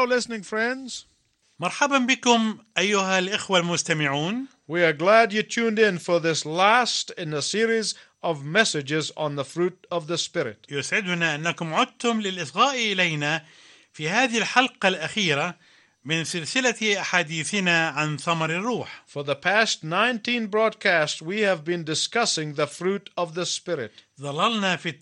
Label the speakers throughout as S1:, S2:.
S1: Hello, listening friends.
S2: مرحبا بكم أيها الإخوة المستمعون.
S1: We are glad you tuned in for this last in a series of messages on the fruit of the Spirit.
S2: يسعدنا أنكم عدتم للإصغاء إلينا في هذه الحلقة الأخيرة من سلسلة أحاديثنا عن ثمر الروح.
S1: For the past 19 broadcasts, we have been discussing the fruit of the Spirit.
S2: ظللنا في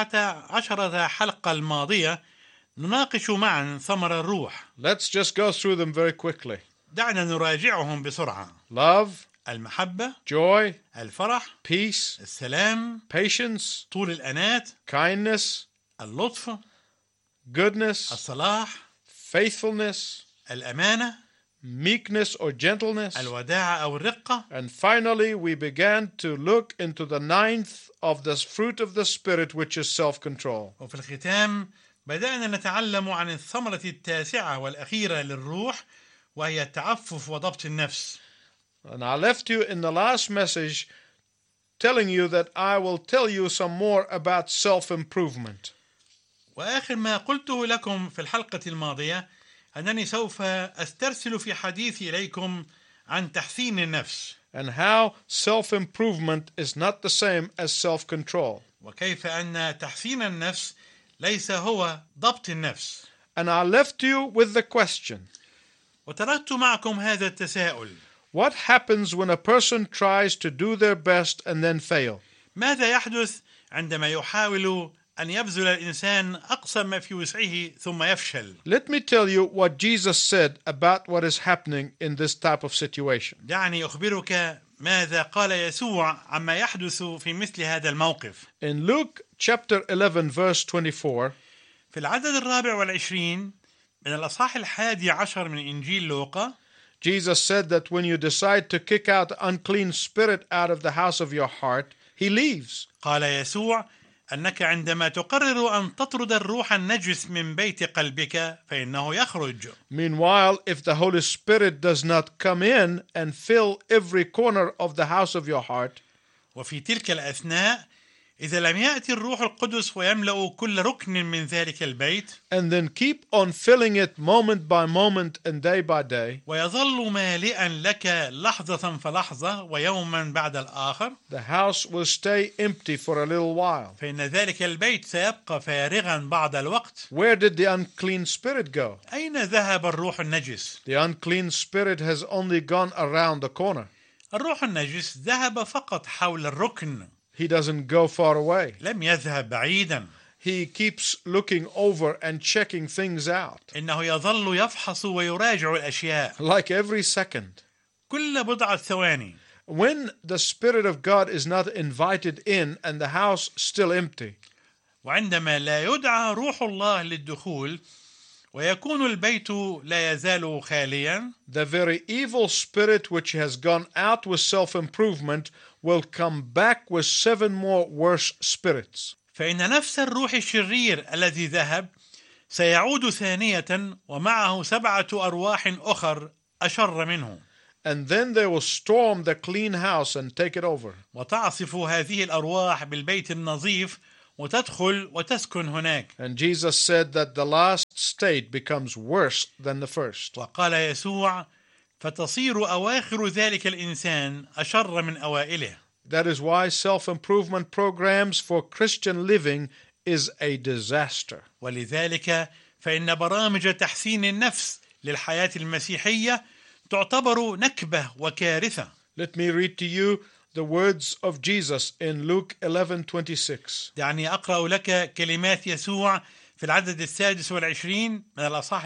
S2: 19 حلقة الماضية نناقش معا ثمر الروح.
S1: Let's just go through them very quickly.
S2: دعنا نراجعهم بسرعة.
S1: Love,
S2: المحبة،
S1: joy,
S2: الفرح،
S1: peace,
S2: السلام،
S1: patience,
S2: طول الأنات،
S1: kindness,
S2: اللطف،
S1: goodness,
S2: الصلاح،
S1: faithfulness,
S2: الأمانة،
S1: meekness or gentleness.
S2: الوداعة أو الرقة.
S1: And finally, we began to look into the ninth of the fruit of the Spirit, which is self-control.
S2: وفي الختام بدأنا نتعلم عن الثمرة التاسعة والأخيرة للروح، وهي التعفف وضبط النفس.
S1: And I left you in the last message telling you that I will tell you some more about self-improvement.
S2: وآخر ما قلته لكم في الحلقة الماضية أنني سوف أسترسل في حديثي إليكم عن تحسين النفس،
S1: And how self-improvement is not the same as self-control.
S2: وكيف أن تحسين النفس ليس هو ضبط النفس.
S1: And I left you with the question,
S2: وتركت معكم هذا التساؤل:
S1: what happens when a person tries to do their best and then fail?
S2: ماذا يحدث عندما يحاول أن يبذل الإنسان أقصى ما في وسعه ثم يفشل؟
S1: Let me tell you what Jesus said about what is happening in this type of situation.
S2: دعني أخبرك ماذا قال يسوع عما يحدث في مثل هذا الموقف.
S1: In Luke chapter 11 verse 24,
S2: في العدد 24 من الأصحاح 11 من إنجيل لوقا،
S1: Jesus said that when you decide to kick out the unclean spirit out of the house of your heart, he leaves.
S2: قال يسوع أنك عندما تقرر أن تطرد الروح النجس من بيت قلبك فإنه يخرج.
S1: Meanwhile, if the Holy Spirit does not come in and fill every corner of the house of your heart,
S2: وفي تلك الأثناء إذا لم يأتي الروح القدس ويملأ كل ركن من ذلك البيت
S1: and then keep on filling it moment by moment and day by day,
S2: ويظل مالئا لك لحظة فلحظة ويوما بعد الآخر،
S1: the house will stay empty for a little while.
S2: فإن ذلك البيت سيبقى فارغا بعض الوقت.
S1: Where did the unclean spirit go?
S2: أين ذهب الروح النجس؟
S1: The unclean spirit has only gone around the corner.
S2: الروح النجس ذهب فقط حول الركن،
S1: He doesn't go far away.
S2: لم يذهب بعيدا.
S1: He keeps looking over and checking things out,
S2: إنه يظل يفحص ويراجع الأشياء
S1: like every second.
S2: كل بضعة ثواني.
S1: When the Spirit of God is not invited in and the house still empty,
S2: وعندما لا يدعى روح الله للدخول ويكون البيت لا يزال خاليا،
S1: the very evil spirit which has gone out with self-improvement will come back with 7 more worse spirits.
S2: فإن نفس الروح الشرير الذي ذهب سيعود ثانية ومعه 7 أرواح أخر أشر منه.
S1: And then they will storm the clean house and take it over.
S2: وتعصف هذه الأرواح بالبيت النظيف وتدخل وتسكن هناك.
S1: And Jesus said that the last state becomes worse than the first.
S2: وقال يسوع: فتصير أواخر ذلك الإنسان أشر من أوائله.
S1: That is why self-improvement programs for Christian living is a disaster.
S2: ولذلك فإن برامج تحسين النفس للحياة المسيحية تعتبر نكبة وكارثة.
S1: Let me read to you the words of Jesus in Luke 11:26.
S2: دعني أقرأ لك كلمات يسوع في العدد 26 من الأصحاح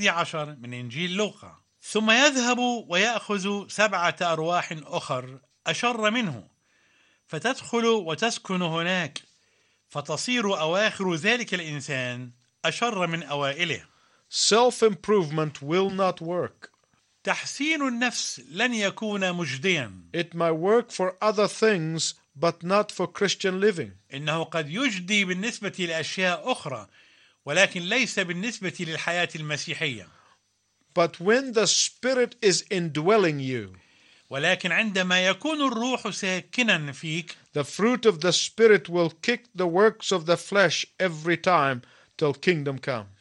S2: 11 من إنجيل لوقا: ثم يذهب ويأخذ 7 أرواح أخر أشر منه فتدخل وتسكن هناك، فتصير أواخر ذلك الإنسان أشر من أوائله.
S1: Self-improvement will not work.
S2: تحسين النفس لن يكون مجديا.
S1: It might work for other things, but not for Christian living.
S2: إنه قد يجدي بالنسبة لأشياء أخرى ولكن ليس بالنسبة للحياة المسيحية.
S1: But when the Spirit is indwelling you,
S2: ولكن عندما يكون الروح ساكنا فيك
S1: the fruit of the Spirit will kick the works of the flesh every time till kingdom come.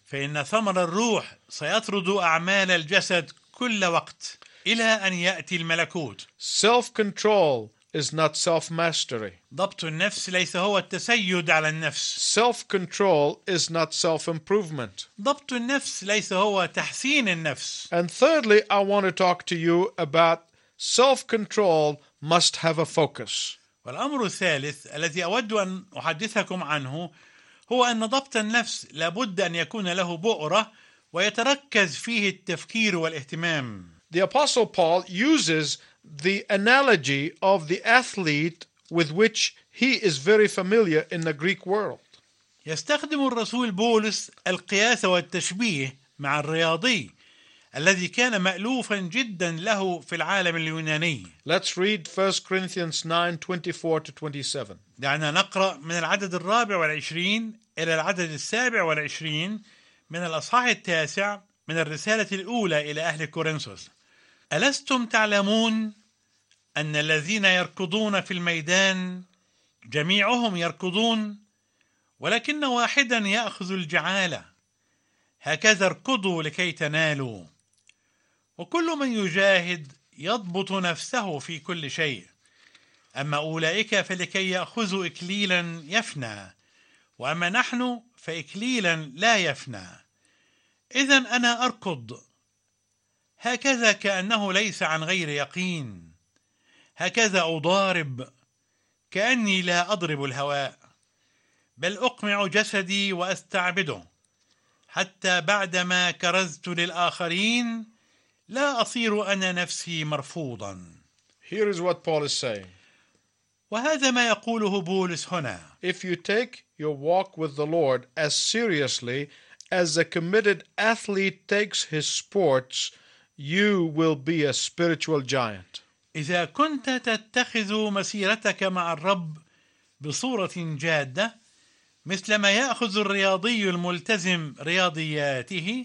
S2: فإن ثمر الروح سيطرد أعمال الجسد كل وقت إلى أن يأتي الملكوت.
S1: Self-control is not self-mastery.
S2: ضبط النفس ليس هو التسيد على النفس.
S1: Self-control is not self-improvement.
S2: ضبط النفس ليس هو تحسين النفس.
S1: And thirdly, I want to talk to you about self-control must have a focus.
S2: والأمر الثالث الذي أود أن أحدثكم عنه هو أن ضبط النفس لابد أن يكون له بؤرة ويتركز فيه التفكير والاهتمام.
S1: The Apostle Paul uses the analogy of the athlete with which he is very familiar in the Greek world.
S2: يستخدم الرسول بولس القياس والتشبيه مع الرياضي الذي كان مألوفا جدا له في العالم اليوناني.
S1: Let's read 1 Corinthians 9:24-27.
S2: دعنا نقرأ من العدد 24 إلى العدد 27 من الأصحاح 9 من الرسالة الأولى إلى أهل كورنثوس. ألستم تعلمون أن الذين يركضون في الميدان جميعهم يركضون ولكن واحدا يأخذ الجعالة، هكذا اركضوا لكي تنالوا. وكل من يجاهد يضبط نفسه في كل شيء، أما أولئك فلكي يأخذوا إكليلا يفنى، وأما نحن فإكليلا لا يفنى. إذن أنا أركض هكذا كأنه ليس عن غير يقين، هكذا أضارب كأني لا أضرب الهواء، بل أقمع جسدي وأستعبده، حتى بعدما كرزت للآخرين لا أصير أنا نفسي مرفوضا.
S1: Here is what Paul is saying.
S2: وهذا ما يقوله بولس هنا.
S1: If you take your walk with the Lord as seriously as a committed athlete takes his sports, you will be a spiritual giant.
S2: إذا كنت تتخذ مسيرتك مع الرب بصورة جادة مثل ما يأخذ الرياضي الملتزم رياضياته،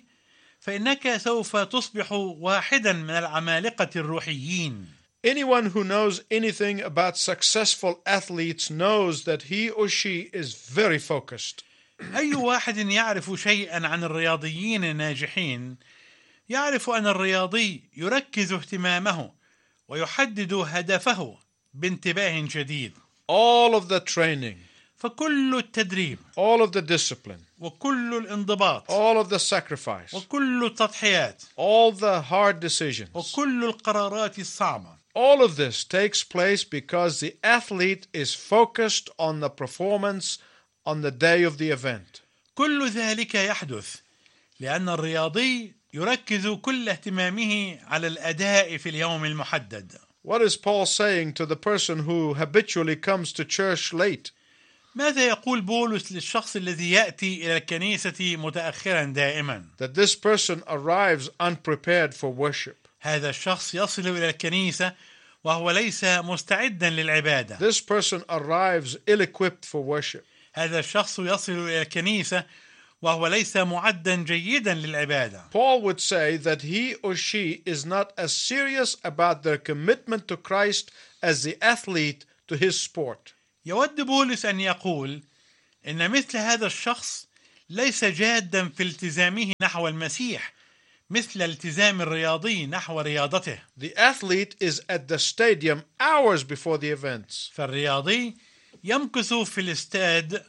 S2: فإنك سوف تصبح واحدا من العمالقة الروحيين.
S1: Anyone who knows anything about successful athletes knows that he or she is very focused.
S2: أي واحد يعرف شيئا عن الرياضيين الناجحين يعرف أن الرياضي يركز اهتمامه ويحدد هدفه بانتباه شديد.
S1: All of the training,
S2: فكل التدريب،
S1: all of the discipline,
S2: وكل الانضباط،
S1: all of the sacrifice,
S2: وكل التضحيات،
S1: all the hard decisions,
S2: وكل القرارات الصعبة،
S1: all of this takes place because the athlete is focused on the performance on the day of the event.
S2: كل ذلك يحدث لأن الرياضي يركز كل اهتمامه على الأداء في اليوم المحدد.
S1: What is Paul saying to the person who habitually comes to church late?
S2: ماذا يقول بولس للشخص الذي يأتي إلى الكنيسة متأخرا دائما؟
S1: That this person arrives unprepared for worship.
S2: هذا الشخص يصل إلى الكنيسة وهو ليس مستعدا للعبادة.
S1: This person arrives ill-equipped for worship.
S2: هذا الشخص يصل إلى الكنيسة وهو ليس معدا جيدا للعبادة.
S1: Paul would say that he or she is not as serious about their commitment to Christ as the athlete to his sport.
S2: يود بولس أن يقول إن مثل هذا الشخص ليس جادا في التزامه نحو المسيح مثل التزام الرياضي نحو رياضته.
S1: The athlete is at the stadium hours before the events.
S2: فالرياضي يمكث في الاستاد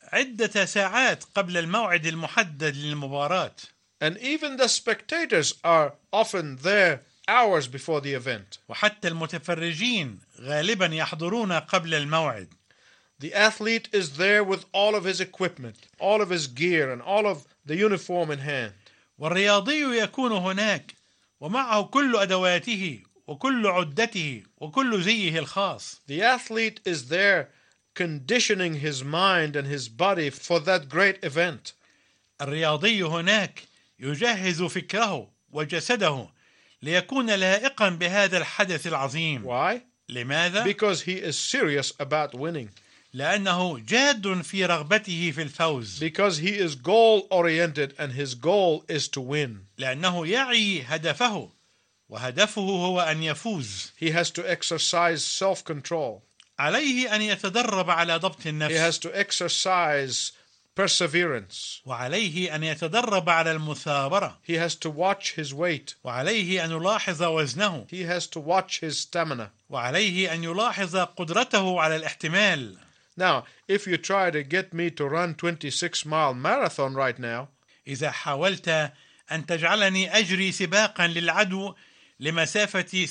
S2: عدة ساعات قبل الموعد المحدد للمباراة.
S1: And even the spectators are often there hours before the event.
S2: وحتى المتفرجين غالبا يحضرون قبل الموعد.
S1: The athlete is there with all of his equipment, all of his gear, and all of the uniform in hand.
S2: والرياضي يكون هناك ومعه كل أدواته وكل عدته وكل زيه الخاص.
S1: The athlete is there conditioning his mind and his body for that great event.
S2: الرياضي هناك يجهز فكره وجسده ليكون لائقا بهذا الحدث العظيم.
S1: Why?
S2: لماذا؟
S1: Because he is serious about winning.
S2: لأنه جاد في رغبته في الفوز.
S1: Because he is goal-oriented and his goal is to win.
S2: لأنه يعي هدفه وهدفه هو أن يفوز.
S1: He has to exercise self-control.
S2: عليه أن يتدرب على ضبط
S1: He
S2: النفس.
S1: has to exercise perseverance.
S2: وعليه أن يتدرب على المثابرة،
S1: He has to watch his weight.
S2: وعليه أن يلاحظ وزنه،
S1: He has to watch his stamina.
S2: وعليه أن يلاحظ قدرته على الاحتمال.
S1: Now, if you try to get me to run 26-mile marathon right now,
S2: إذا حاولت أن تجعلني أجري سباقا للعدو لمسافة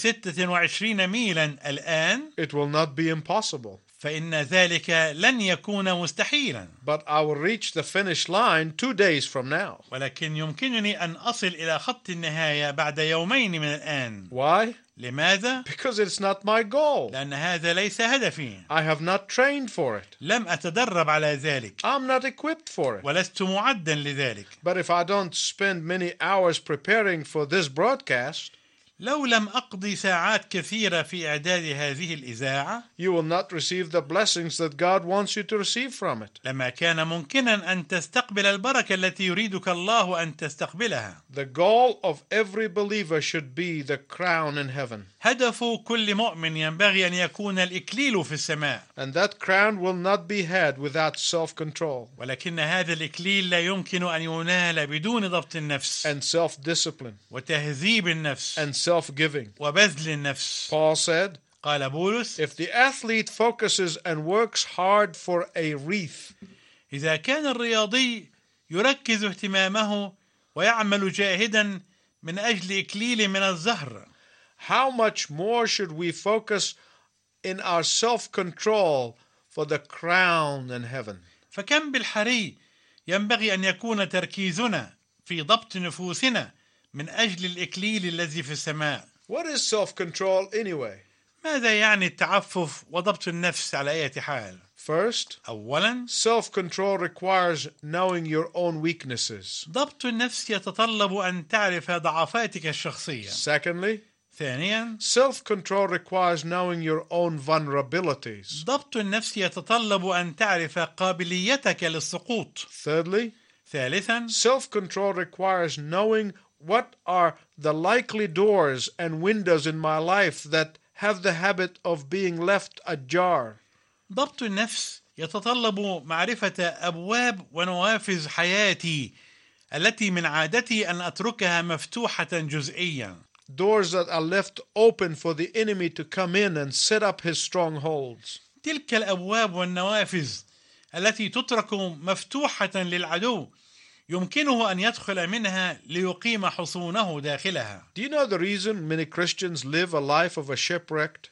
S2: 26 ميلا الآن،
S1: it will not be impossible.
S2: فإن ذلك لن يكون مستحيلا.
S1: But I will reach the finish line 2 days from now.
S2: ولكن يمكنني أن أصل إلى خط النهاية بعد يومين من الآن.
S1: Why?
S2: لماذا؟
S1: Because it's not my goal.
S2: لأن هذا ليس هدفي.
S1: I have not trained for it.
S2: لم أتدرب على ذلك،
S1: I'm not equipped for it.
S2: ولست معدا لذلك.
S1: But if I don't spend many hours preparing for this broadcast,
S2: لو لم أقضي ساعات كثيرة في إعداد هذه الإذاعة،
S1: you will not receive the blessings that God wants you to receive from it.
S2: لما كان ممكنا أن تستقبل البركة التي يريدك الله أن تستقبلها.
S1: The goal of every believer should be the crown in heaven.
S2: هدف كل مؤمن ينبغي أن يكون الإكليل في السماء،
S1: And that crown will not be had without self-control
S2: ولكن هذا الإكليل لا يمكن أن ينال بدون ضبط النفس
S1: and self-discipline
S2: وتهذيب النفس
S1: and self-giving.
S2: وبذل النفس.
S1: Paul said,
S2: قال بولس:
S1: if the athlete focuses and works hard for a wreath,
S2: إذا كان الرياضي يركز اهتمامه ويعمل جاهدا من أجل إكليل من الزهر،
S1: how much more should we focus in our self-control for the crown in heaven?
S2: فكم بالحري ينبغي أن يكون تركيزنا في ضبط نفوسنا من أجل الإكليل الذي في السماء.
S1: What is self-control anyway?
S2: ماذا يعني التعفف وضبط النفس على أي حال؟
S1: First,
S2: أولا،
S1: self-control requires knowing your own weaknesses.
S2: ضبط النفس يتطلب أن تعرف ضعفاتك الشخصية.
S1: Secondly,
S2: ثانيا،
S1: self-control requires knowing your own vulnerabilities.
S2: ضبط النفس يتطلب أن تعرف قابليتك للسقوط.
S1: Thirdly,
S2: ثالثا،
S1: self-control requires knowing what are the likely doors and windows in my life that have the habit of being left ajar.
S2: ضبط النفس يتطلب معرفة أبواب ونوافذ حياتي التي من عادتي أن أتركها مفتوحة جزئيا.
S1: Doors that are left open for the enemy to come in and set up his strongholds.
S2: تلك الأبواب والنوافذ التي تترك مفتوحة للعدو يمكنه أن يدخل منها ليقيم حصونه داخلها.
S1: Do you know the reason many Christians live a life of a shipwrecked?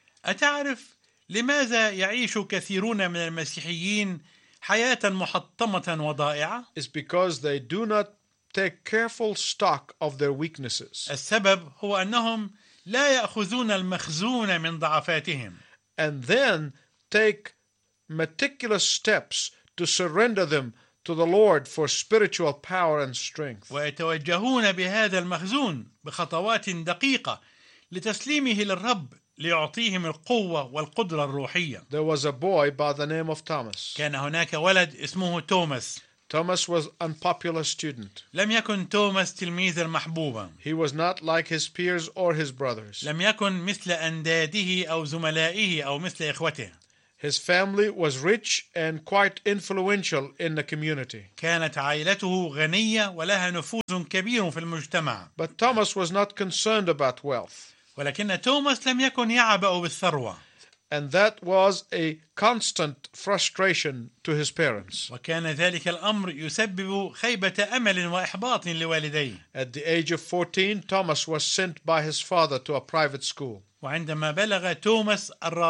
S2: أتعرف لماذا يعيش كثيرون من المسيحيين حياة محطمة وضائعة؟
S1: It's because they do not take careful stock of their weaknesses.
S2: السبب هو أنهم لا يأخذون المخزون من ضعفاتهم
S1: And then take meticulous steps to surrender them to the Lord for spiritual power and strength.
S2: ويتوجهون بهذا المخزون بخطوات دقيقة لتسليمه للرب ليعطيهم القوة والقدرة الروحية.
S1: There was a boy by the name of Thomas.
S2: كان هناك ولد اسمه توماس.
S1: Thomas was an unpopular student.
S2: لم يكن توماس تلميذا محبوبا.
S1: He was not like his peers or his brothers.
S2: لم يكن مثل أنداده أو زملائه أو مثل إخوته.
S1: His family was rich and quite influential in the community.
S2: كانت عائلته غنية ولها نفوذ كبير في المجتمع.
S1: But Thomas was not concerned about wealth.
S2: ولكن توماس لم يكن يعبأ بالثروة.
S1: And that was a constant frustration to his parents.
S2: وكان ذلك الأمر يسبب خيبة أمل وإحباط لوالديه.
S1: At the age of 14, Thomas was sent by his father to a private school.
S2: وعندما بلغ توماس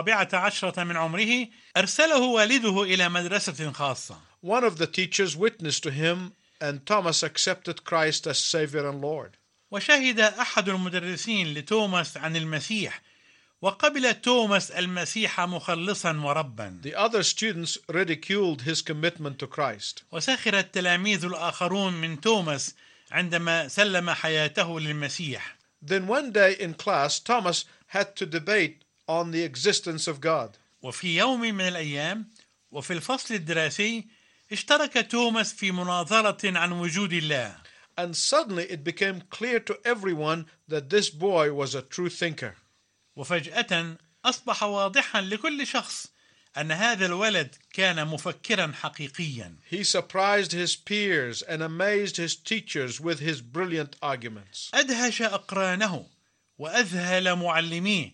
S2: 14 من عمره أرسله والده إلى مدرسة خاصة.
S1: One of the teachers witnessed to him, and Thomas accepted Christ as Savior and Lord.
S2: وشهد أحد المدرسين لتوماس عن المسيح وقبل توماس المسيح مخلصا وربا.
S1: The other students ridiculed his commitment to Christ.
S2: وسخر التلاميذ الآخرون من توماس عندما سلم حياته للمسيح.
S1: Then one day in class, Thomas had to debate on the existence of God.
S2: وفي يوم من الأيام وفي الفصل الدراسي اشترك توماس في مناظرة عن وجود الله.
S1: And suddenly it became clear to everyone that this boy was a true thinker.
S2: وفجأة أصبح واضحا لكل شخص أن هذا الولد كان مفكرا حقيقيا.
S1: He surprised his peers and amazed his teachers with his brilliant arguments.
S2: أدهش أقرانه وأذهل معلميه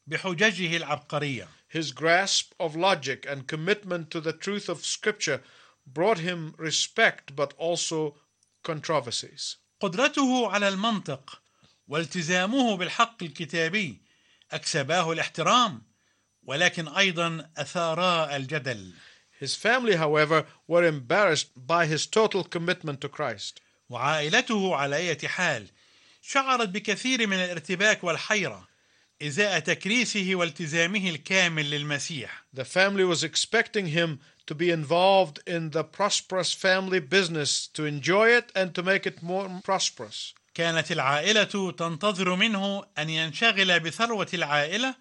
S2: بحججه العبقرية.
S1: His grasp of logic and commitment to the truth of Scripture brought him respect but also controversies.
S2: قدرته على المنطق والتزامه بالحق الكتابي أكسباه الاحترام، ولكن أيضا أثارا الجدل.
S1: His family, however, were embarrassed by his total commitment to Christ.
S2: وعائلته على أي حال شعرت بكثير من الارتباك والحيرة إزاء تكريسه والتزامه الكامل للمسيح.
S1: The family was expecting him to be involved in the prosperous family business, to enjoy it and to make it more prosperous.
S2: كانت العائلة تنتظر منه أن ينشغل بثروة العائلة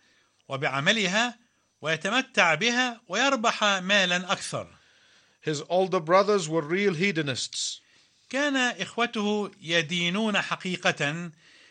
S2: وبعملها ويتمتع بها ويربح مالا أكثر.
S1: His older brothers were real hedonists.
S2: كان إخوته يدينون حقيقة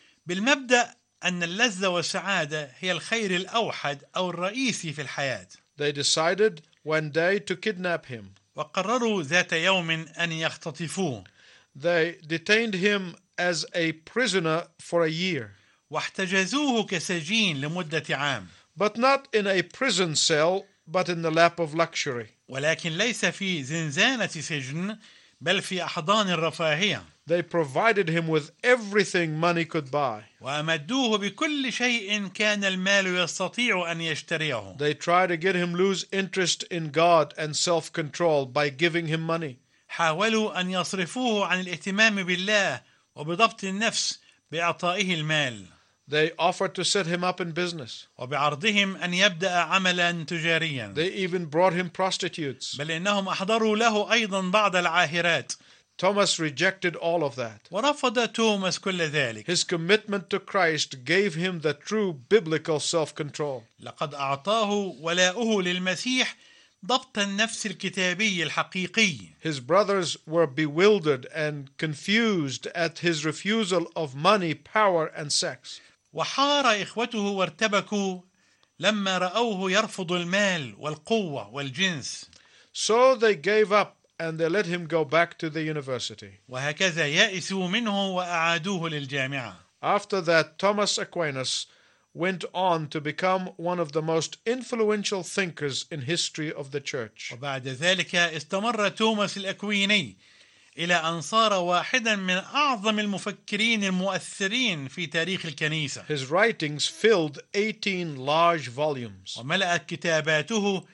S2: بالمبدأ أن اللذة والسعادة هي الخير الأوحد أو الرئيسي في الحياة.
S1: They decided one day to kidnap him.
S2: وقرروا ذات يوم أن يختطفوه.
S1: They detained him as a prisoner for a year,
S2: واحتجزوه كسجين لمدة عام.
S1: but not in a prison cell, but in the lap of luxury.
S2: ولكن ليس في زنزانة سجن بل في أحضان الرفاهية.
S1: They provided him with everything money could buy.
S2: وأمدوه بكل شيء كان المال يستطيع أن يشتريه.
S1: They tried to get him lose interest in God and self-control by giving him money.
S2: حاولوا أن يصرفوه عن الاهتمام بالله وبضبط النفس بإعطائه المال.
S1: They offered to set him up in business.
S2: وبعرضهم أن يبدأ عملا تجاريا.
S1: They even brought him prostitutes.
S2: بل إنهم أحضروا له أيضا بعض العاهرات.
S1: Thomas rejected all of that.
S2: ورفض توماس كل ذلك.
S1: His commitment to Christ gave him the true biblical self-control.
S2: لقد أعطاه ولاؤه للمسيح ضبط النفس الكتابي الحقيقي.
S1: His brothers were bewildered and confused at his refusal of money, power, and sex.
S2: وحار إخوته وارتبكوا لما رأوه يرفض المال والقوة والجنس.
S1: So they gave up and they let him go back to the university.
S2: وهكذا يأسوا منه وأعادوه للجامعة.
S1: After that, Thomas Aquinas went on to become one of the most influential thinkers in history of the church.
S2: وبعد ذلك استمر توماس الأكويني إلى أن صار واحدا من أعظم المفكرين المؤثرين في تاريخ الكنيسة.
S1: His writings filled 18 large volumes.
S2: وملأت كتاباته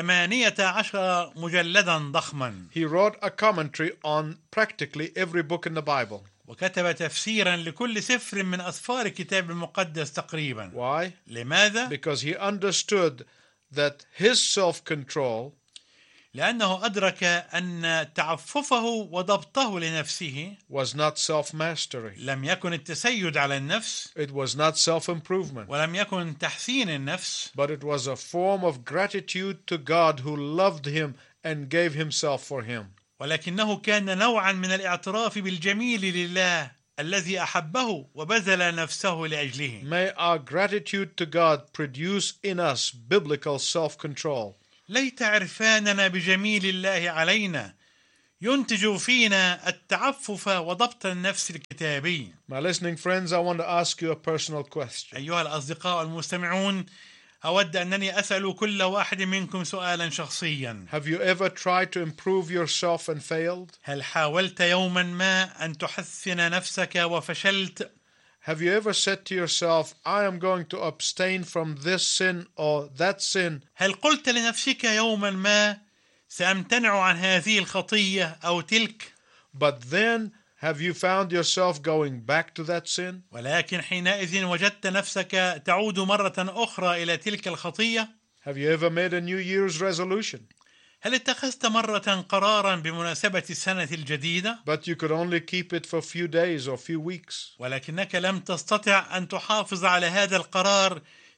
S2: 18 مجلدا ضخما.
S1: He wrote a commentary on practically every book in the Bible.
S2: وكتب تفسيرا لكل سفر من أسفار الكتاب المقدس تقريبا.
S1: Why?
S2: لماذا؟
S1: Because he understood that his self-control
S2: لأنه أدرك أن تعففه وضبطه لنفسه
S1: was not self-mastery.
S2: لم يكن التسيد على النفس
S1: It was not self-improvement,
S2: ولم يكن تحسين النفس،
S1: but it was a form of gratitude to God who loved him and gave himself for him.
S2: ولكنه كان نوعا من الاعتراف بالجميل لله الذي أحبه وبذل نفسه لأجله.
S1: May our gratitude to God produce in us biblical self-control.
S2: ليت عرفاننا بجميل الله علينا ينتج فينا التعفف وضبط النفس الكتابي.
S1: My listening friends, I want to ask you a personal question.
S2: أيها الأصدقاء المستمعون، أود أنني أسأل كل واحد منكم سؤالا شخصيا.
S1: Have you ever tried to improve yourself and failed?
S2: هل حاولت يوما ما أن تحسن نفسك وفشلت؟
S1: Have you ever said to yourself, I am going to abstain from this sin or that sin?
S2: هل قلت لنفسك يوما ما سأمتنع عن هذه الخطية أو تلك؟
S1: But then have you found yourself going back to that sin?
S2: ولكن حينئذ وجدت نفسك تعود مرة أخرى إلى تلك الخطية؟
S1: Have you ever made a New Year's resolution?
S2: هل اتخذت مرة قرارا بمناسبة السنة الجديدة؟
S1: But you could only keep it for a few days or few weeks.
S2: ولكنك لم تستطع أن تحافظ على هذا القرار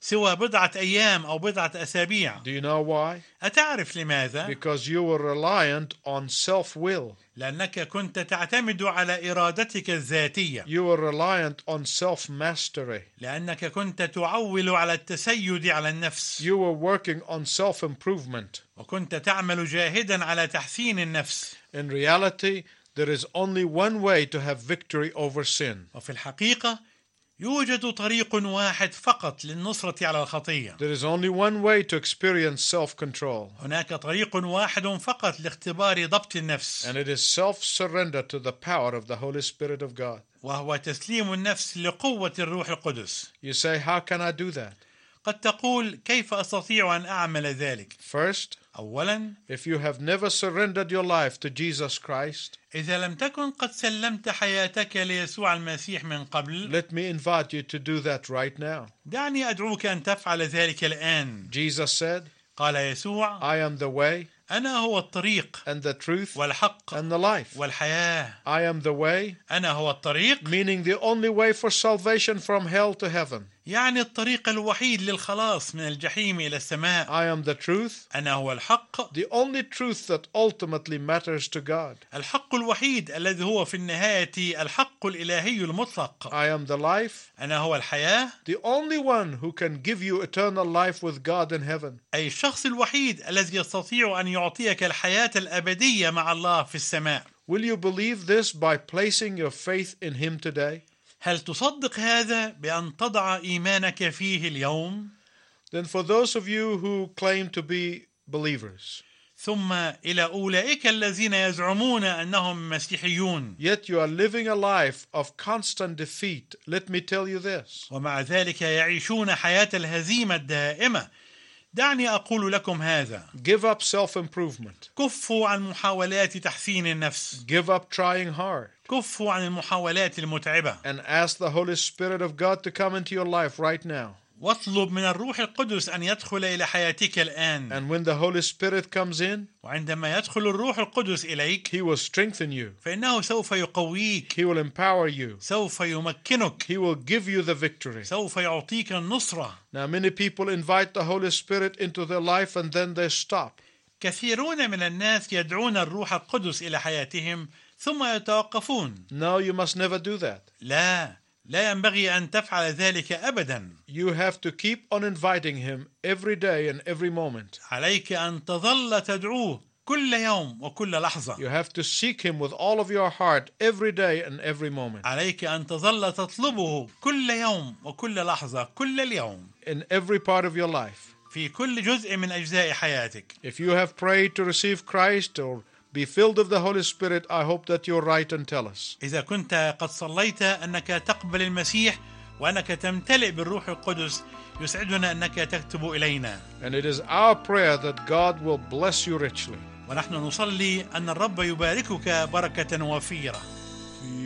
S2: سوى بضعة أيام أو بضعة أسابيع.
S1: Do you know why?
S2: أتعرف لماذا؟
S1: Because you were reliant on self-will.
S2: لأنك كنت تعتمد على إرادتك الذاتية.
S1: You were reliant on self-mastery.
S2: لأنك كنت تعول على التسيد على النفس.
S1: You were working on self-improvement.
S2: وكنت تعمل جاهدا على تحسين النفس.
S1: In reality, there is only one way to have victory over sin.
S2: وفي الحقيقة يوجد طريق واحد فقط للنصرة على الخطية.
S1: There is only one way to experience self-control.
S2: هناك طريق واحد فقط لاختبار ضبط النفس.
S1: And it is self-surrender to the power of the Holy Spirit of God.
S2: وهو تسليم النفس لقوة الروح القدس.
S1: You say, how can I do that?
S2: قد تقول كيف أستطيع أن أعمل ذلك؟
S1: First,
S2: أولا،
S1: if you have never surrendered your life to Jesus Christ,
S2: إذا لم تكن قد سلمت حياتك ليسوع المسيح من قبل،
S1: let me invite you to do that right now.
S2: دعني أدعوك أن تفعل ذلك الآن.
S1: Jesus said,
S2: قال يسوع:
S1: I am the way
S2: أنا هو الطريق
S1: and the truth
S2: والحق
S1: and the life.
S2: والحياة.
S1: I am the way,
S2: أنا هو الطريق،
S1: meaning the only way for salvation from hell to heaven.
S2: يعني الطريق الوحيد للخلاص من الجحيم إلى السماء.
S1: I am the truth,
S2: أنا هو الحق،
S1: the only truth that ultimately matters to God.
S2: الحق الوحيد الذي هو في النهاية الحق الإلهي المطلق.
S1: I am the life,
S2: أنا هو الحياة،
S1: the only one who can give you eternal life with God in heaven.
S2: أي الشخص الوحيد الذي يستطيع أن يعطيك الحياة الأبدية مع الله في السماء.
S1: Will you believe this by placing your faith in Him today?
S2: هل تصدق هذا بأن تضع إيمانك فيه اليوم؟
S1: Then for those of you who claim to be believers,
S2: ثم إلى أولئك الذين يزعمون أنهم مسيحيون
S1: yet you are living a life of constant defeat, let me tell you this.
S2: ومع ذلك يعيشون حياة الهزيمة الدائمة، دعني أقول لكم هذا:
S1: Give up self-improvement.
S2: كفوا عن محاولات تحسين النفس،
S1: Give up trying hard.
S2: كفوا عن المحاولات المتعبة،
S1: And ask the Holy Spirit of God to come into your life right now.
S2: واطلب من الروح القدس أن يدخل إلى حياتك الآن.
S1: And when the Holy Spirit comes in,
S2: وعندما يدخل الروح القدس إليك
S1: He will strengthen you.
S2: فإنه سوف يقويك،
S1: He will empower you.
S2: سوف يمكنك،
S1: He will give you the victory.
S2: سوف يعطيك النصرة.
S1: Now, many people invite the Holy Spirit into their life and then they stop.
S2: كثيرون من الناس يدعون الروح القدس إلى حياتهم ثم يتوقفون.
S1: No, you must never do that.
S2: لا ينبغي أن تفعل ذلك أبدا.
S1: You have to keep on inviting Him every day and every moment.
S2: عليك أن تظل تدعوه كل يوم وكل لحظة.
S1: You have to seek Him with all of your heart every day and every moment.
S2: عليك أن تظل تطلبه كل يوم وكل لحظة كل اليوم.
S1: In every part of your life.
S2: في كل جزء من أجزاء حياتك.
S1: If you have prayed to receive Christ or be filled with the Holy Spirit, I hope that you'll write and tell us.
S2: إذا كنت قد صليت أنك تقبل المسيح وأنك تمتلئ بالروح القدس، يسعدنا أنك تكتب إلينا.
S1: And it is our prayer that God will bless you richly.
S2: ونحن نصلي أن الرب يباركك بركة وفيرة.